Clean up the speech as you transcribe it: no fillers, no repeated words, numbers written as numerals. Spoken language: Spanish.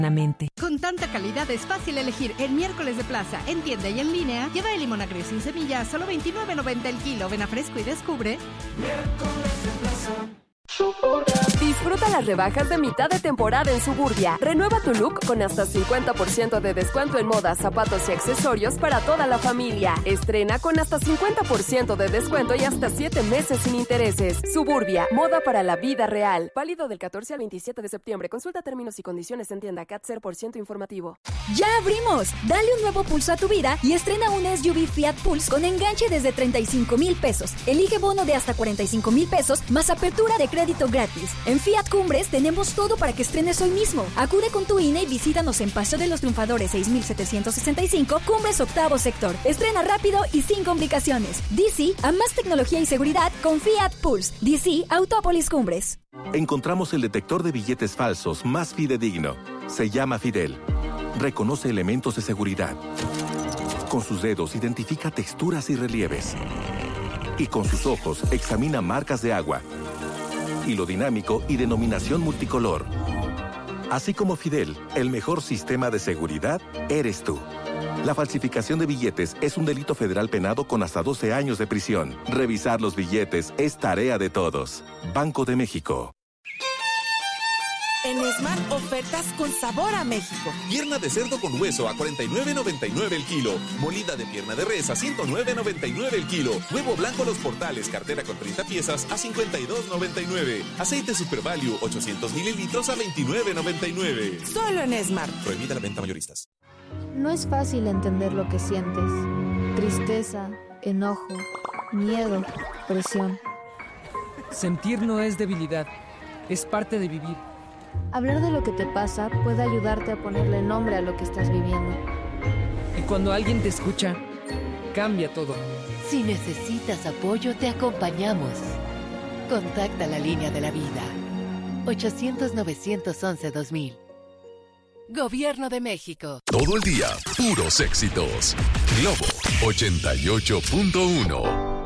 Con tanta calidad es fácil elegir el miércoles de plaza, en tienda y en línea. Lleva el limón agrio sin semilla a solo $29.90 el kilo. Ven a Fresco y descubre. Miércoles de plaza. Disfruta las rebajas de mitad de temporada en Suburbia. Renueva tu look con hasta 50% de descuento en moda, zapatos y accesorios para toda la familia. Estrena con hasta 50% de descuento y hasta 7 meses sin intereses. Suburbia, moda para la vida real. Válido del 14 al 27 de septiembre. Consulta términos y condiciones en tienda CAT 0% informativo. ¡Ya abrimos! Dale un nuevo pulso a tu vida y estrena un SUV Fiat Pulse con enganche desde 35,000 pesos. Elige bono de hasta 45,000 pesos más apertura de crédito gratis. En Fiat Cumbres tenemos todo para que estrenes hoy mismo. Acude con tu INE y visítanos en Paseo de los Triunfadores 6765, Cumbres octavo sector. Estrena rápido y sin complicaciones. DC a más tecnología y seguridad con Fiat Pulse. DC Autópolis Cumbres. Encontramos el detector de billetes falsos más fidedigno. Se llama Fidel. Reconoce elementos de seguridad. Con sus dedos identifica texturas y relieves. Y con sus ojos examina marcas de agua, hilo dinámico y denominación multicolor. Así como Fidel, el mejor sistema de seguridad eres tú. La falsificación de billetes es un delito federal penado con hasta 12 años de prisión. Revisar los billetes es tarea de todos. Banco de México. En Smart, ofertas con sabor a México. Pierna de cerdo con hueso a $49.99 el kilo. Molida de pierna de res a $109.99 el kilo. Huevo blanco Los Portales, cartera con 30 piezas a $52.99. Aceite Super Value 800 mililitros a $29.99. Solo en Smart. Prohibida la venta mayoristas. No es fácil entender lo que sientes. Tristeza, enojo, miedo, presión. Sentir no es debilidad, es parte de vivir. Hablar de lo que te pasa puede ayudarte a ponerle nombre a lo que estás viviendo. Y cuando alguien te escucha, cambia todo. Si necesitas apoyo, te acompañamos. Contacta la línea de la vida. 800-911-2000. Gobierno de México. Todo el día, puros éxitos. Globo 88.1.